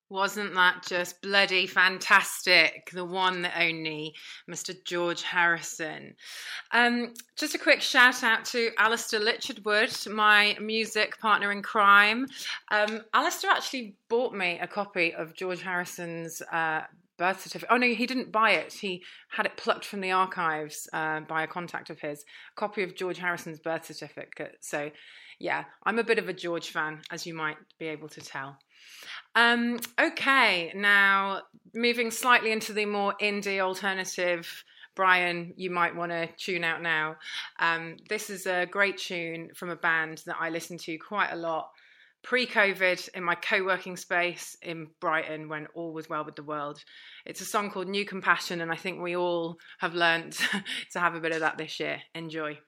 Wasn't that just bloody fantastic? The one, the only, Mr. George Harrison. Just a quick shout out to Alistair Litchardwood, my music partner in crime. Alistair actually bought me a copy of George Harrison's birth certificate. Oh no, he didn't buy it. He had it plucked from the archives by a contact of his. A copy of George Harrison's birth certificate. So, yeah, I'm a bit of a George fan, as you might be able to tell. Okay, now moving slightly into the more indie alternative. Brian, you might want to tune out now. This is a great tune from a band that I listened to quite a lot pre-COVID in my co-working space in Brighton when all was well with the world. It's a song called New Compassion, and I think we all have learnt to have a bit of that this year. Enjoy.